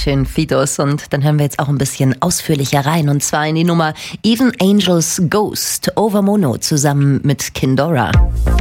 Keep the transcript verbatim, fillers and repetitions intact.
Dankeschön, Fidos. Und dann hören wir jetzt auch ein bisschen ausführlicher rein. Und zwar in die Nummer Even Angels Ghost, Over Mono zusammen mit Kindora.